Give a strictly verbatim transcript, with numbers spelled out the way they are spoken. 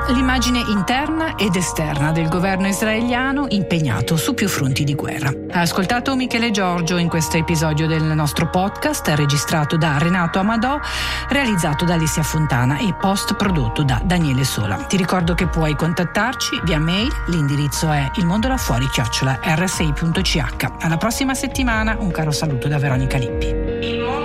l'immagine interna ed esterna del governo israeliano impegnato su più fronti di guerra. Ha ascoltato Michele Giorgio in questo episodio del nostro podcast, registrato da Renato Amadò, realizzato da Alessia Fontana e post prodotto da Daniele Sola. Ti ricordo che puoi contattarci via mail, l'indirizzo è ilmondolafuori chiocciola erre sei punto c h. Alla prossima settimana, un caro saluto da Veronica Lippi.